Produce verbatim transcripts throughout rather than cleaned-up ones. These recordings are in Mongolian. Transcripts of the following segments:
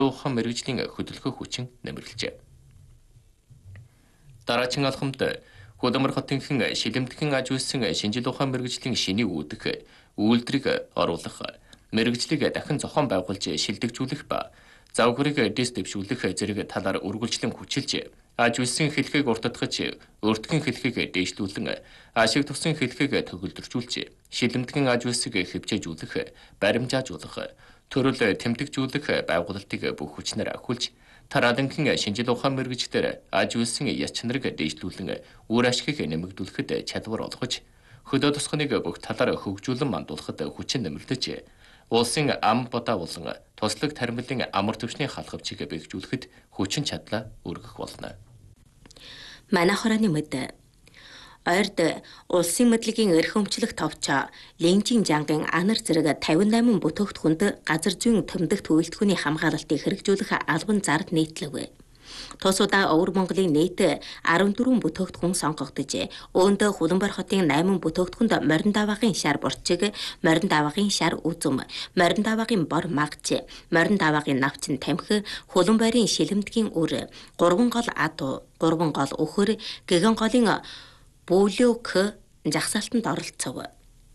Ухаан мэрэгжлийн хөдөлгөөх хүчин нэмэрлэжээ. Дараагийн алхамд Хөдөлмөр хотынхан шилэмтгэн аж үйлсэн шинжил ухаан мэрэгжлийн шинийг үүдэх үйлдвэрийг оруулах, мэрэгжлийг дахин зохион байгуулж шилдэгжүүлэх ба завгрыг дэс дэвшүүлэх зэрэг талаар үргэлжлэн хүчилж, аж үйлсэн хэлхийг уртдахж, өртгөн хэлхийг дээшлүүлэн, ашиг туссан хэлхийг төгөлдржүүлж, шилэмтгэн аж үйлсийг хэвчээжүүлэх, баримжаажуулах, төрөл тэмдэгжүүлэх байгуулалтыг бүх хүчнээр ахиулж, тараадынхан шинжил ухаан мэрэгчлэр аж үйлсэн яс чанарыг дээшлүүлэн үр ашгийг нэмэгдүүлэхэд чадвар олгож, хөдөө тосгоныг бүх талаар хөгжүүлэн мандуулахад хүчин нэмэгдэж, улсын ам бодаа болон туслаг таримлын амар түвшний халхавчийг бэхжүүлэхэд хүчин чадлаа өргөх болно. Манай хорооны мэд ойрд улсын мэдлэгийн эрхөмчлөх товч Ленжин жангийн анар зэрэг тавин восемь бүтээгдэхүүнд газар зүйн тэмдэгт үйлдвэрийн хамгаалалтыг хэрэгжүүлэх албан зарды нийтлэв. Тусуудаа Өвөр Монголын нийт арван дөрвөн бүтээгдэхүүн сонгогдож, үүнд Хуланбар хотын восемь бүтээгдэхүүнд морин даваагийн шар бурчиг, морин даваагийн шар үзэм, морин даваагийн бор магч, морин даваагийн навчин тамхи, Хуланбарын шилэмтгийн үр, гурван гол адуу, гурван гол өхөр, гэгэн голын Бүлөөх жагсаалтанд оролцов.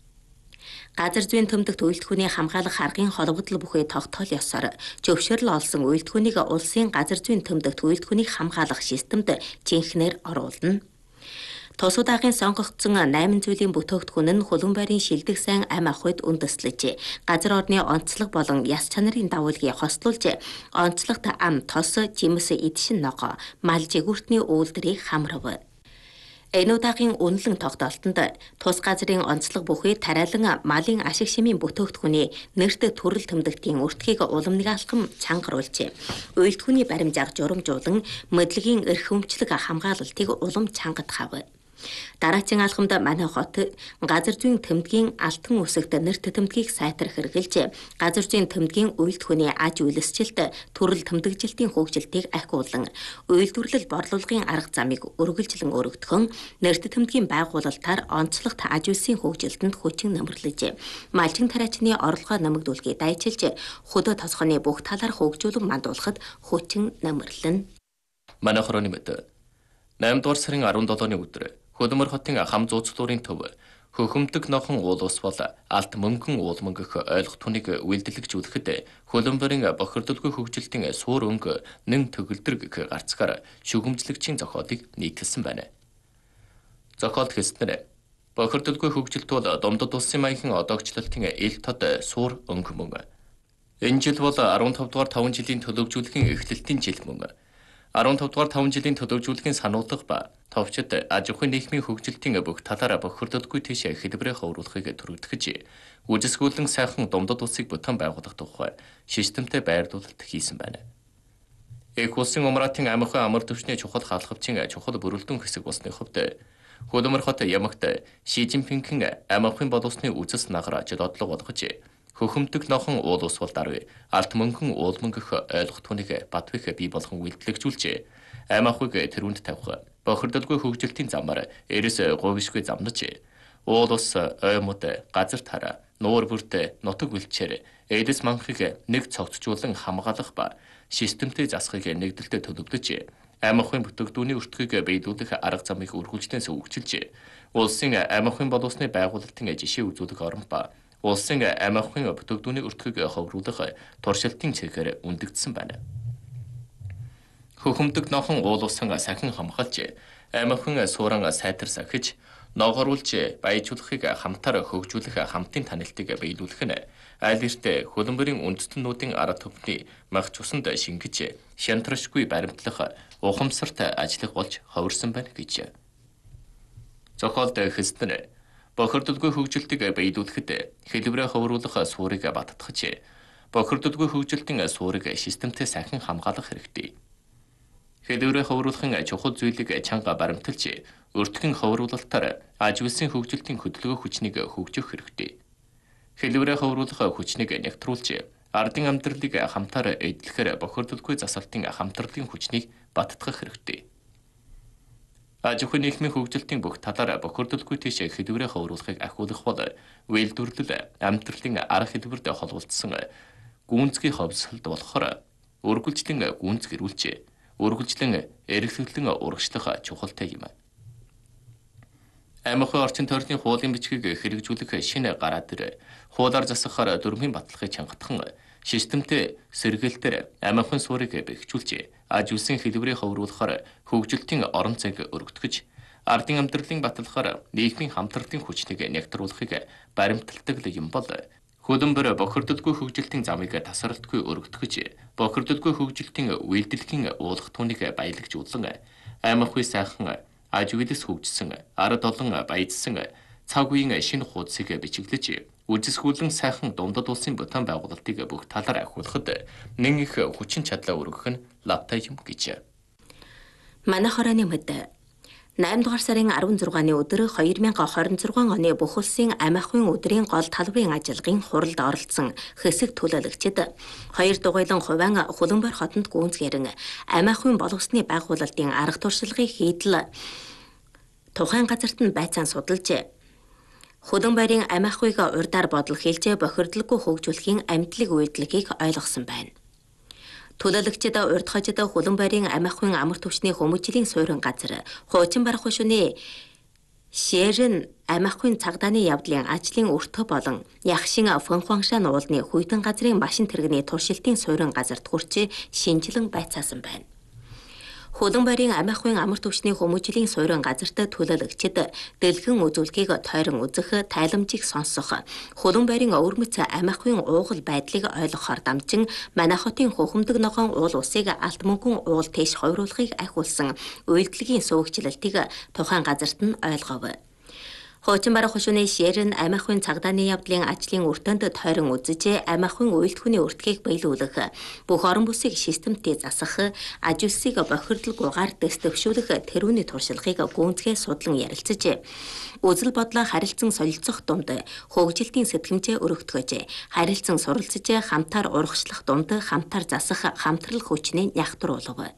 Газар зүйн тэмдэгт үйлдвэрийн хамгаалах аргын холбогдол бүхий тогтоол ёсоор зөвшөөрөл олсон үйлдвэрийг улсын газар зүйн тэмдэгт үйлдвэрийг хамгаалах системд жинхнээр оруулна. Тусуудагийн сонгогдсон восемь зүйлийн бүтээгдэхүүн нь Хуланбарын шилдэг сайн ам ахуйд үндэслэж, газар орны онцлог болон яс чанарын дагуулыг хослуулж, онцлогт ам тос, жимс, эдшин ногоо, мал жигүүртний үйлдвэрийг хамрав. Энэ удаагийн үнэлэн тогтоолтонд тус газрын онцлог бүхий тариалан малын ашиг шимийн бүтээгдэхүүний нэрт төрөл тэмдэгтийн өртгийг уламныг чангаруулж, үйлдвэрийн баримжаах журамжуулан мэдлэгийн эрх өмчлөг хамгаалалтыг улам чангадахав. Дараагийн алхамд манай хот газар зүйн тэмдгийн алтан үсэгт нэрт тэмдгийг сайтар хэрэгжилж, газар зүйн тэмдгийн үйлдвэрийн аж үйлсжилт, төрөл тэмдэгжилтийн хөгжилтийг ахиулан, үйлдвэрлэл борлуулгын арга замыг үргэлжлэн өргөдгөн, нэрт тэмдгийн байгуулалтаар онцлогт аж үйлсийн хөгжилтөнд хүчин нэмэрлэж, малчин тариачны орлогоо нэмэгдүүлэхийг дайчилж, хөдөө тосгоны бүх талаар хөгжүүлэн мандуулахад хүчин нэмэрлэнэ. Манай хорооны мэд восемь дугаар сарын арван долооны өдөр Хөдөлмөр хотын хам зууцлуурын төв хөхөмдөг нохон уул ус бол алт мөнгөн уулман гэх ойлгох түнийг үйлдэлгжүүлэхэд Хуланбарын бохирдолгүй хөгжилтийн суур өнгө нэн төгөлдөр гэх гарцгаар шүгэмжлэгчийн зохиолыг нийтэлсэн байна. Зохиолд хэлснээр бохирдолгүй хөгжилт бол Домдод улсын маягийн одоогчлолтын ил тод суур өнгө мөн. Энэ жил бол арван тавь дугаар таван жилийн төлөвжүүлэхийн эхлэлтийн жил мөн. арван тавь дугаар таван жилийн төлөвжүүлэхийн сануулга ба товчид аж ахуйн нийгмийн хөгжилтийн бүх талаараа бохирдолгүй тийш хэлбэрээ хөврүүлэхийг түргэтгэж, үжисгүүлэн сайхан Домдод улсыг бүтээн байгуулах тухай системтэй байрлуулалт хийсэн байна. Эх улсын умраатын амархан амар түвшний чухал хаалхавчийн чухал бүрэлдэхүүн хэсэг болсны хувьд Хөдөлмөр хот ямагт Ши Жинпингийн амархан боловсны үзэс награж додлого болгож, хөхөмдөг нохон уул ус бол даруй алт мөнгөн уулман гэх ойлгох түнийг Батбэх бий болгон үйлдэлгжүүлж, ам ахуйг тэрүүнд тавих, бохирдолгүй хөгжилтийн замаар эрэс говишгүй замнаж, уул ус оймод газар тараа, нуур бүрт нутаг бэлчээр эдэс манхыг нэг цогцжуулан хамгаалах ба системтэй засахыг нэгдэлтэд төлөвлөж, ам ахуйн бүтээгдэхүүний өртгийг биелүүлэх арга замыг үргэлжлэн сөвөгчилж, улсын ам ахуйн боловсны байгуулалтын жишээ үзүүлэх орон ба улсын ам ахуйн бүтээгдэхүүний өртгийг ховруулах туршилтын цэгээр үндэгдсэн байна. Хөхөмдөг нохон уул усан сахин хамгаалж, ам ахуйн сууран сайтар сахиж, ногооруулж баяжуулахыг хамтаар хөгжүүлэх хамтын танилтыг биелүүлэх нь аль эрт Хуланбарын үндэстнүүдийн арга түмний мах цуснд шингэж, шантаршгүй баримтлах ухамсарт ажиллах болж хувирсан байна гэж. Зохиолд хэлснээр бохирдолгүй хөгжилтийг биелүүлэхэд хэлбэрээ хөврүүлэх суурийг баттгаж, бохирдолгүй хөгжилтийн суурийг системтэй сайхан хамгаалах хэрэгтэй. Хэлбэрээ хөврүүлэхин чухал зүйлийг чанга баримталж, өртгөн хөврүүлэлтээр аж үйлсийн хөгжилтийн хөдөлгөөх хүчнийг хөгжих хэрэгтэй. Хэлбэрээ хөврүүлэх хүчнийг нэгтрүүлж, ардын амьдралыг хамтаар эдлэхээр бохирдолгүй засалтын хамтралын хүчнийг баттгах хэрэгтэй. Аж ахуйн нийгмийн хөгжилтийн бүх талаар бохирдолгүй тийш хэлбэрээ хөврүүлэхийг ахиулах бол үйлдвэрлэл, амьдралын арга хэлбэрт холбогдсон гүнзгий ховсолд болохоор үргэлжлэн гүнз гэрүүлж, үргэлжлэн эргэлхлэн урагшлах чухалтай юм. Аймагын орчин тойрны хуулийн бичгийг хэрэгжүүлэх шинэ гараа дээр хуулиар засахаар дөрмийн баталгааг чангатхан системтэй сэргээлтээр аймагын суурийг бэхжүүлж, аж үйлсийн хэлбэрийг хөврүүлэхээр хөгжилтийн орон зайг өргөтгөж, ардын амьдралын баталгаар нийгмийн хамтралтын хүчнийг нягтруулахыг баримталдаг юм бол хөдөлмөр бохирдолгүй хөгжилтийн замыг тасралтгүй өргөтгөж, бохирдолгүй хөгжилтийн үйлдэлхийн уулах түүнийг баялагжуулан аймагын сайхан аж үйлс хөгжсөн, ард олон баяжсан цаг үеийн шинэ хуудсыг бичиглэж, үжисгүүлэн сайхан дундад улсын бүтээн байгуулалтыг бүх талаар ахиулахад нэн их хүчин чадлаа өргөх нь лавтай юм гэж. Манай хорооны мэд найман дугаар сарын арван зургааны өдөр хоёр мянган хорин зургаан оны бүх улсын амиахын өдрийн гол талбарын ажиллагын хуралд оролцсон хэсэг төлөөлөгчид хоёр дугуйлан хувиан Хөлбөмбөр хотод гүйцгээрэн амиахын боловсны байгуулалтын арга туршлагыг хийдэл тухайн газарт нь байцаан судалж, Хөлбөмбөрийн амиахыг урдаар бодол хэлж бохирдлоггүй хөгжүүлэхийн амьдлыг үйлдэлгийг ойлгосон байна. Төлөөлөгчид урд хожид Хөлбөмбөрийн амиахын амар түвшний хүмүүжлийн суурин газар хуучин барах хушууны Шэрэн амиахын цагдааны явдлын ажлын өртөө болон Ягшин Фэнхуангшан уулны хүйтэн газрын машин тэрэгний туршилтын суурин газарт хүрч шинжилэн байцаасан байна. Хөлбөмбөрийн амиахын амар түвшний хүмүүжлийн суурин газарт төлөөлөгчид дэлгэн үзүүлгийг тойрон үзэх, тайламжийг сонсох, Хөлбөмбөрийн өвөрмөц амиахын уугал байдлыг ойлгохоор дамжин манай хотын хөхөмдөг ногоон уул усыг алт мөнгөн уул тийш хойруулахыг ахиулсан үйлдэлгийн сувгчлалтыг тухайн газарт нь ойлгов. Хуучин барах хушууны Шэрэн амиахын цагдааны явдлын ажлын өртөнд тойрон үзэж, амиахын үйлдвэрийн өртгийг биелүүлэх, бүх орон бүсийг системтэй засах, аж үйлсийг бохирдлогүйгээр дэвшүүлэх тэрүүний туршлагыг гүйцэтгэж судлан ярилцаж, үзэл бодлоо харилцан солилцох дунд хөгжилтийн сэтгэмжээ өргөтгөж, харилцан суралцж, хамтаар урагшлах дунд хамтаар засах хамтрал хүчний нягтруулав.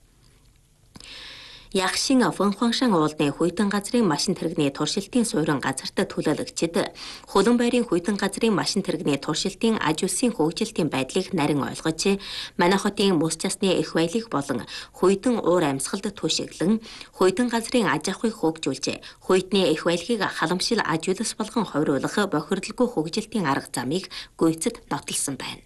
Ягшин Фэнхуангшан уулны хүйтэн газрын машин тэрэгний туршилтын суурин газарт төлөөлөгчид Хөлбөмбөрийн хүйтэн газрын машин тэрэгний туршилтын аж үйлсийн хөгжилтийн байдлыг нарийн ойлгож, манай хотын мөс часны их баялаг болон хүйтэн уур амьсгалд түшиглэн, хүйтэн газрын аж ахуйг хөгжүүлж, хүйтний их баялагыг халамжил аж үйлс болгон хойруулах бохирдлоггүй хөгжилтийн арга замыг гүйцэд нотолсон байна.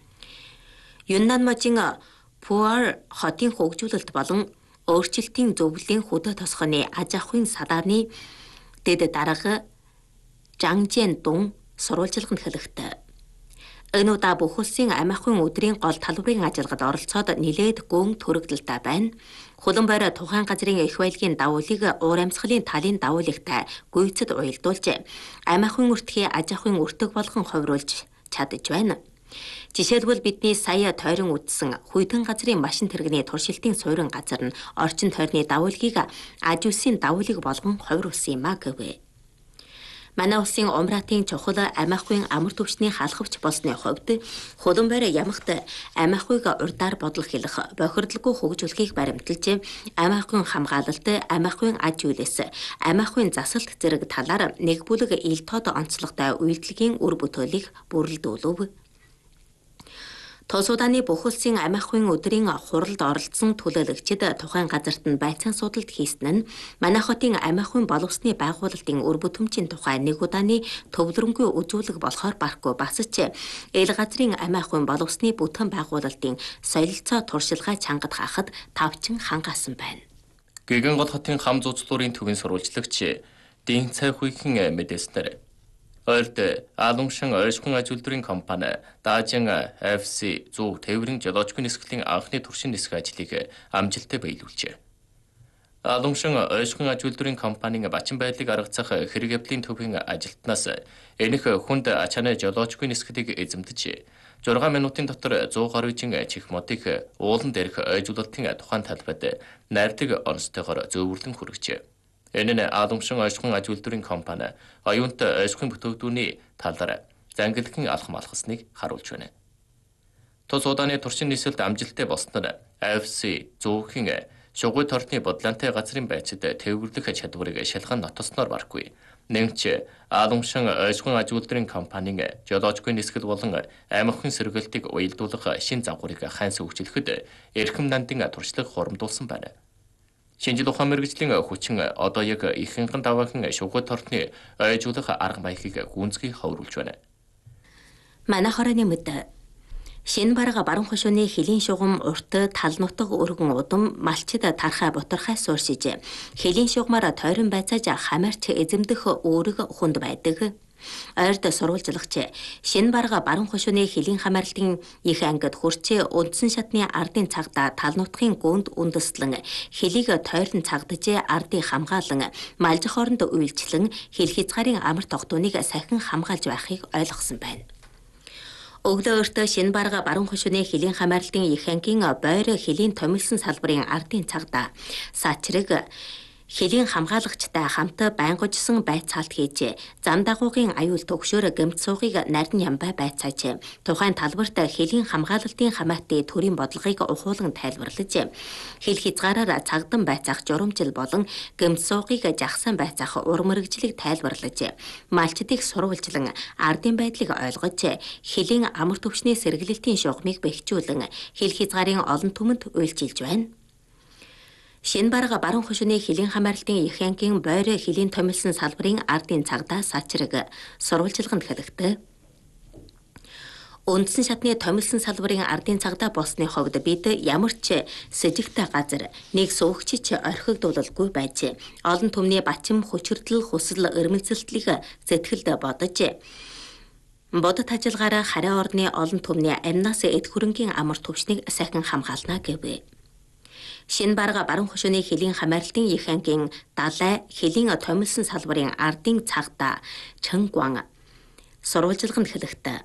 Юннан можийн Пуар хотын хөгжүүлэлт болон өөрчлөлтийн зөвлөлийн хөдөө тосгоны аж ахуйн садааны дэд дарга Жангжэн Дун сурвалжилганд хэлэхдээ энэ удаа бүх улсын амиахын өдрийн гол талбарын ажиллагад оролцоод нэлээд гүн төрөгдөлтэй байна. Хөлбөмбөр тухайн газрын их баялагын давуулыг уур амьсгалын талын давуулагтай гүйцэд уялдуулж, амиахын өртгий аж ахуйн өртөг болгон ховруулж чадж байна. Жишээлбэл бидний сая тойрон үтсэн хүйтэн газрын машин тэрэгний туршилтын суурин газар нь орчин тойрны давуулгийг аж үйлсийн давуулыг болгон хойруулсан юм а гэвэ. Манай улсын умраатын чухал амиахын амар түвшний халахвч болсны хувьд Хөлбөмбөр ямагт амиахыг урдаар бодол хэлэх, бохирдлоггүй хөгжүүлэхийг баримталж, амиахын хамгаалалт, амиахын аж үйлс, амиахын засалт зэрэг талаар нэг бүлэг ил тод онцлогтой үйлдэлгийн үр бүтээлийг бүрэлдүүлв. Тус удааны бүх улсын амиахын өдрийн хуралд оролцсон төлөөлөгчид тухайн газарт нь байцаан судалт хийсэн нь манай хотын амиахын боловсны байгуулалтын үр бүтэмжийн тухай нэг удааны төвлөрөнгүй үзүүлэг болохоор барахгүй бас ч эл газрын амиахын боловсны бүтээн байгуулалтын солилцоо туршилгаа чангад хахад тавчин хангаасан байна. Гэгэн гол хотын хам зууцлуурын төвийн сурвалжлагч Дин Цайхуйхэн мэдээснээр Ойрд Алумшин ойршихуйн аж үйлдвэрийн компани Даажин эф си зөв тээврийн жолоочгүй нисгэлийн анхны туршин нисэх ажлыг амжилттай биелүүлжээ. Алумшин ойршихуйн аж үйлдвэрийн компанийн бачин байдлыг аргацах хэрэг явдлын төвийн ажилтнаас энэх хүнд ачааны жолоочгүй нисгэлийг эзэмдэж зургаан минутын дотор зуун гаруйжин чих модыг уулан дээрх ойжуулалтын тухайн талбайд найрдаг онцтойгоор зөөвөрлөн хүргэжээ. Энэ нь Алумшин ойршихуйн аж үйлдвэрийн компани оюунт ойршихуйн бүтээгдэхүүний талаар зангилгын алхам алхасныг харуулж байна. Тус удааны туршин нисэлд амжилттай болсноор эф си зүүхийн шугуй тортны бодлонтой газрын байцад тээвэрлэх чадварыг шалган нотолсноор баргүй. Нэмч Аламшин ойшгон аж үйлдвэрийн компанийн жолоочгүй нисгэл болон аймагын сэргэлтийг уялдуулах шин загварыг ханьс хөгжлөхөд эрхэм нандин туршлага хурамдуулсан байна. Шинжил ухаан мэргэжлийн хүчин одоо яг ихэнхэн даваахан шугууд тортны ойжуулах арга маягыг гүнзгий ховруулж байна. Манай хорооны мэд шинэ барга баруун хошууны хөлийн шугам урт тал нутаг өргөн удам малчид тархай бутархай сууршиж хөлийн шугамаар тойрон байцааж хамаарч эзэмдэх үүрэг хүнд байдаг. Ойрд сурвалжлагч шинэ барга баруун хошууны хөлийн хамаарлтын их ангид хурц үндсэн шатны ардын цагдаа тал нутгийн гүнд үндэслэн хөлийг тойрон цагдаж ардыг хамгаалan малж хооронд үйлчлэн хэл хязгаарын амар тогтооныг сахин хамгаалж байхыг ойлгосон байна. Өглөө өртөө шинэ барга баруун хошууны хөлийн хамаарлтын их ангийн бойр хөлийн томилсон салбарын ардын цагдаа саачраг хөлийн хамгаалагчтай хамт байнгужсан байцаалт хийж зам дагуугийн аюул төгшөөр гэмт суугийг нарийн ямбай байцааж тухайн талбарт хөлийн хамгаалалтын хамаатны төрийн бодлогыг ухуулан тайлбарлаж хэл хязгаараар цагдан байцаах журамжил болон гэмт суугийг жагсан байцаах урам мэргэжлийг тайлбарлаж малчдыг сурвалжлан ардын байдлыг ойлгож хөлийн амар төвчний сэргэлэлтийн шугамыг бэхжүүлэн хэл хязгаарын олон түмэнд үйлчилж байна. Шинэ барга баруун хошууны хөлийн хамаарлтын их ангийн бойр хөлийн томилсон салбарын ардын цагдаа саачраг сурвалжилганд хэлэхдээ үндсэн шатны томилсон салбарын ардын цагдаа болсны хувьд бид ямар ч сэжигтэй газар нэг суугчич орхигдуулалгүй байж олон түмний бачим хүчирдэл хүсэл өрмөлзөлтлийг зэтгэлд бодож бодит ажиллагаараа хараа орны олон түмний амнаас эд хөрөнгийн амар төвчнийг сахин хамгаална гэв. Шинэ барга баруун хошууны хөлийн хамаарлтын их ангийн далай хөлийн томилсон салбарын ардын цагдаа Чангван сурвалжилганд хэлэхдээ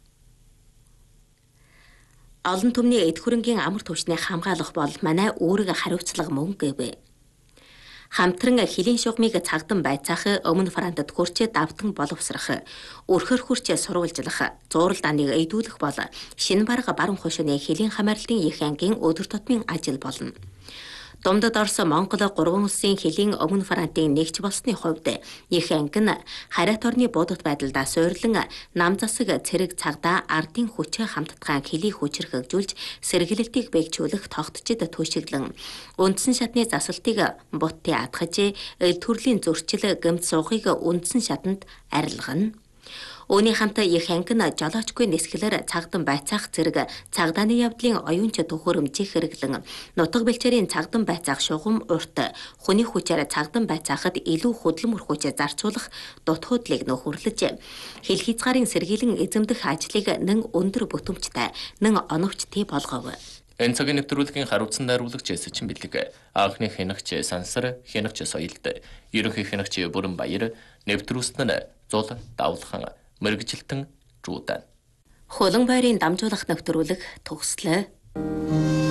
олон түмний эд хөрөнгийн амар төвчнийг хамгаалах бол манай үүрэг хариуцлага мөн гэв. Хамтран хөлийн шугамыг цагдан байцаах өмнө Франтад хурц давтан боловсрах өрхөр хурц сурвалжлах зурал даныг эйдүүлэх бол шинэ барга баруун хошууны хөлийн хамаарлтын их ангийн өдөр тутмын ажил болно. Думдад орсон Монгол гурван улсын хөлийн өмнө Франтын нэгж болсны хувьд их анги нь харайт орны будут байдалдаа суйрлан нам засаг цэрэг цагдаа ардын хүчээ хамтдгаан хөлийг хүчрхэгжүүлж сэргэлэлтийг бэхжүүлэх тогтчид төшиглэн үндсэн шатны засалтыг бутын адгаж эл төрлийн зөрчил гэмт суугыг үндсэн шатанд арилгана. Үүний хамт их анги нь жолоочгүй нисгэлээр цагдан байцаах зэрэг цагдааны явдлын оюунч төхөөрөмжийг хэрэглэн нутаг бэлчээрийн цагдан байцаах шугам урт хүний хүчээр цагдан байцаахад илүү хөдөлмөр хүч зарцуулах дутгуудлыг нөхөрлөж хэл хязгаарын сэргийлэн эзэмдэх ажлыг нэн өндөр бүтэмжтэй нэн оновчтой болгов. Энэ цагийн нэвтрүүлгийн хариуцсан найруулагч Сэчин Бэлэг, анхны хянагч Сансар, хянагч Соёлд, ерөнхий хянагч Бүрэн Баяр, нэвтрүүлсэн нь Зул Давлхан, мэргэжилтэн Жуудан. Хулан байрын дамжуулах нэвтрүүлэг төгслөө.